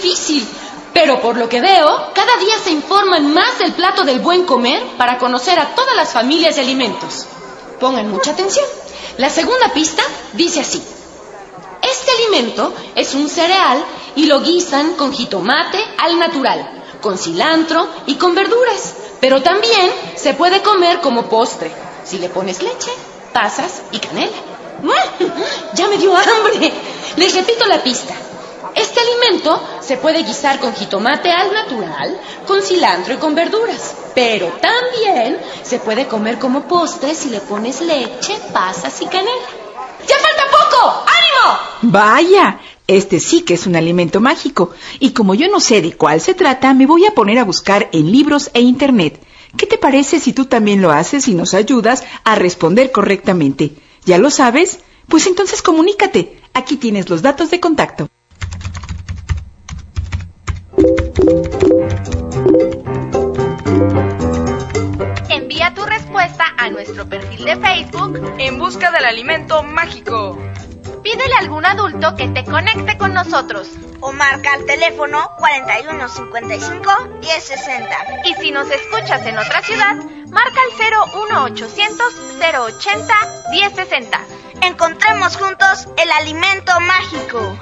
difícil. Pero por lo que veo, cada día se informan más del plato del buen comer para conocer a todas las familias de alimentos. Pongan mucha atención. La segunda pista dice así: este alimento es un cereal y lo guisan con jitomate al natural, con cilantro y con verduras. Pero también se puede comer como postre, si le pones leche, pasas y canela. ¡Ya me dio hambre! Les repito la pista. Este alimento se puede guisar con jitomate al natural, con cilantro y con verduras. Pero también se puede comer como postre si le pones leche, pasas y canela. ¡Ya falta poco! ¡Ánimo! Vaya, este sí que es un alimento mágico. Y como yo no sé de cuál se trata, me voy a poner a buscar en libros e internet. ¿Qué te parece si tú también lo haces y nos ayudas a responder correctamente? ¿Ya lo sabes? Pues entonces comunícate. Aquí tienes los datos de contacto. Envía tu respuesta a nuestro perfil de Facebook En Busca del Alimento Mágico. Pídele a algún adulto que te conecte con nosotros. O marca al teléfono 4155-1060. Y si nos escuchas en otra ciudad, marca al 01800-080-1060. Encontremos juntos el alimento mágico.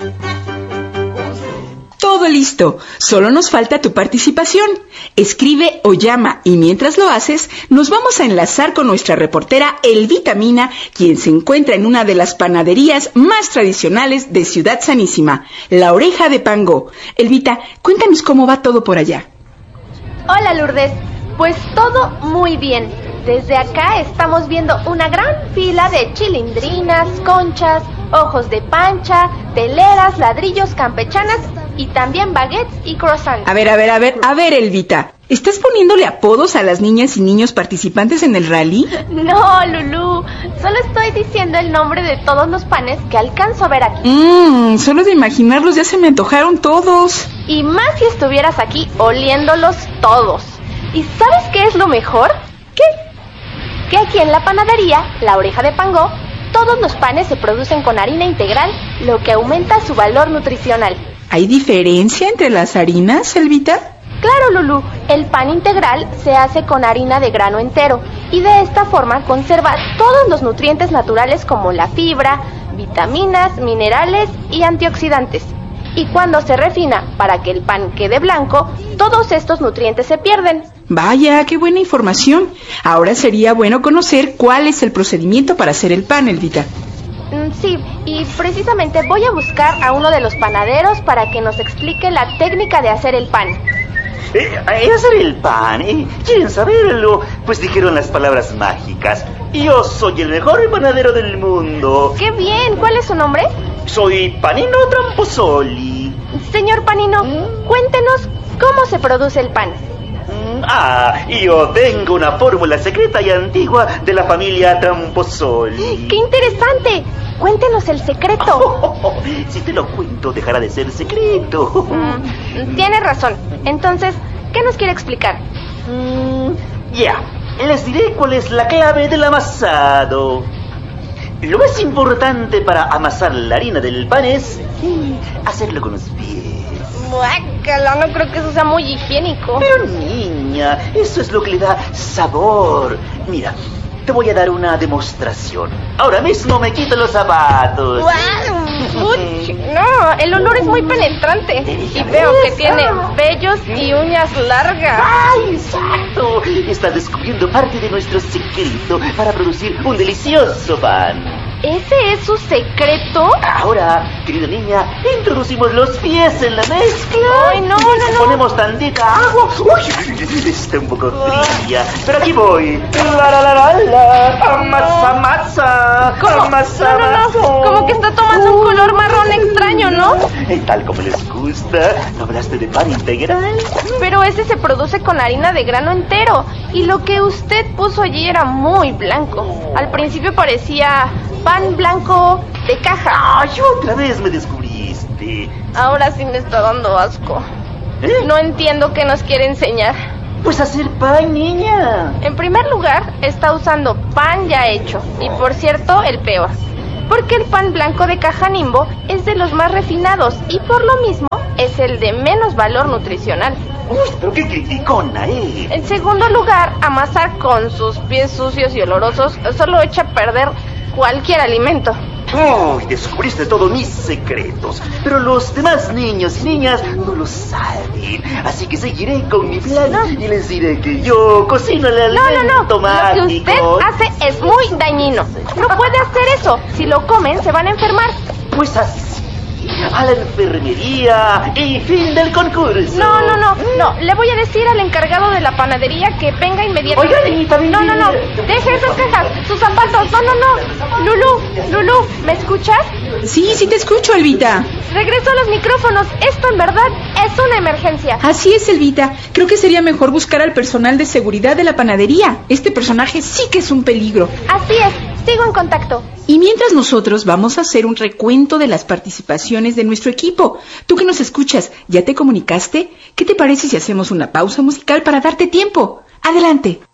Todo listo, solo nos falta tu participación. Escribe o llama y mientras lo haces, nos vamos a enlazar con nuestra reportera Elvita Mina, quien se encuentra en una de las panaderías más tradicionales de Ciudad Sanísima, La Oreja de Pango. Elvita, cuéntanos cómo va todo por allá. Hola Lourdes, pues todo muy bien. Desde acá estamos viendo una gran fila de chilindrinas, conchas, ojos de pancha, teleras, ladrillos, campechanas y también baguettes y croissants. A ver, Elvita, ¿estás poniéndole apodos a las niñas y niños participantes en el rally? No, Lulú, solo estoy diciendo el nombre de todos los panes que alcanzo a ver aquí. Solo de imaginarlos ya se me antojaron todos. Y más si estuvieras aquí oliéndolos todos. ¿Y sabes qué es lo mejor? ¿Qué? Que aquí en la panadería, La Oreja de Pango, todos los panes se producen con harina integral, lo que aumenta su valor nutricional. ¿Hay diferencia entre las harinas, Elvita? Claro, Lulú, el pan integral se hace con harina de grano entero y de esta forma conserva todos los nutrientes naturales como la fibra, vitaminas, minerales y antioxidantes. Y cuando se refina para que el pan quede blanco, todos estos nutrientes se pierden. Vaya, qué buena información. Ahora sería bueno conocer cuál es el procedimiento para hacer el pan, Elvita. Sí, y precisamente voy a buscar a uno de los panaderos para que nos explique la técnica de hacer el pan. Hacer el pan, ¿quieren saberlo? Pues dijeron las palabras mágicas. Yo soy el mejor panadero del mundo. ¡Qué bien! ¿Cuál es su nombre? Soy Panino Tramposoli. Señor Panino, cuéntenos cómo se produce el pan. Yo tengo una fórmula secreta y antigua de la familia Tramposoli. ¡Qué interesante! Cuéntenos el secreto. Si te lo cuento, dejará de ser secreto. Tiene razón. Entonces, ¿qué nos quiere explicar? Les diré cuál es la clave del amasado. Lo más importante para amasar la harina del pan es hacerlo con los pies. Guácala, no creo que eso sea muy higiénico. Pero niña, eso es lo que le da sabor. Mira, te voy a dar una demostración. Ahora mismo me quito los zapatos. No, el olor es muy penetrante. Y veo que tiene vellos y uñas largas. ¡Ay, exacto! Estás descubriendo parte de nuestro secreto para producir un delicioso pan. ¿Ese es su secreto? Ahora, querida niña, introducimos los pies en la mezcla. Ay, no. Ponemos tantita agua. Uy, está un poco fría, pero aquí voy. Masa. ¿Cómo? No. Como que está tomando un color marrón extraño, ¿no? Tal como les gusta. ¿No hablaste de pan integral? Pero ese se produce con harina de grano entero. Y lo que usted puso allí era muy blanco. Al principio parecía pan blanco de caja. ¡Ay, otra vez me descubriste! Ahora sí me está dando asco. No entiendo qué nos quiere enseñar. Pues hacer pan, niña. En primer lugar, está usando pan ya hecho. Y por cierto, el peor. Porque el pan blanco de caja Nimbo es de los más refinados y por lo mismo es el de menos valor nutricional. Uy, pero qué criticona, En segundo lugar, amasar con sus pies sucios y olorosos solo echa a perder cualquier alimento. Uy, descubriste todos mis secretos, pero los demás niños y niñas no lo saben. Así que seguiré con mi plan y les diré que yo cocino el alimento mágico. Lo que usted hace es muy dañino. No puede hacer eso. Si lo comen, se van a enfermar. Pues así, a la enfermería y fin del concurso. No. Le voy a decir al encargado de la panadería que venga inmediatamente. Oigan, No. Deje esas cajas, sus zapatos. No. Lulú, ¿me escuchas? Sí, te escucho, Elvita. Regreso a los micrófonos. Esto en verdad es una emergencia. Así es, Elvita. Creo que sería mejor buscar al personal de seguridad de la panadería. Este personaje sí que es un peligro. Así es. Sigo en contacto. Y mientras nosotros vamos a hacer un recuento de las participaciones de nuestro equipo. Tú que nos escuchas, ¿ya te comunicaste? ¿Qué te parece si hacemos una pausa musical para darte tiempo? Adelante.